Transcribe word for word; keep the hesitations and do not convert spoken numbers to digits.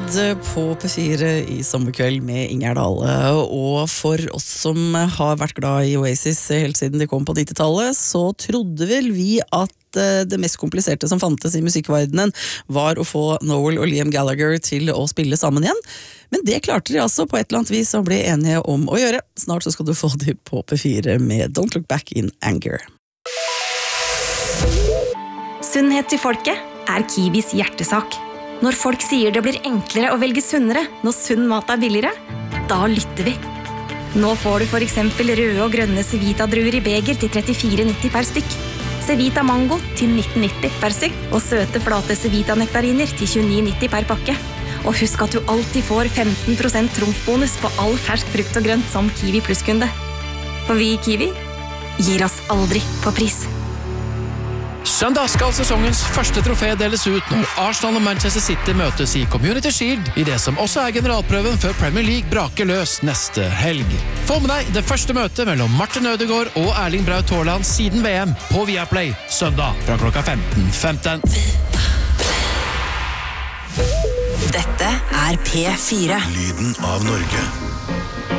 på P fire i sommerkveld med Ingjerd Dale. Og for oss som har vært glad i Oasis helt siden de kom på nittitallet, så trodde vel vi at det mest kompliserte som fantes i musikkverdenen var å få Noel og Liam Gallagher til å spille sammen igjen. Men det klarte de altså på et eller annet vis å bli enige om å gjøre. Snart så skal du få de på P fire med Don't Look Back in Anger. Sunnhet til folket er Kiwis hjertesak. Når folk sier det blir enklere å velge sunnere når sunn mat er billigere, da lytter vi. Nå får du for eksempel røde og grønne Cevita-druer i beger til trettifire nitti per stykk. Cevita Mango til nitten nitti per stykk, og søte flate Cevita-nektariner til tjueni nitti per pakke. Og husk at du alltid får femten prosent trumfbonus på all fersk frukt og grønt som Kiwi Plus-kunde. For vi i Kiwi gir oss aldri på pris. Søndag skal sesongens første trofé deles ut når Arsenal og Manchester City møtes i Community Shield i det som også er generalprøven før Premier League braker løs neste helg. Få med deg det første møtet mellom Martin Ødegaard og Erling Braut Haaland siden V M på Viaplay søndag fra klokka femten femten. Dette er P fire. Lyden av Norge.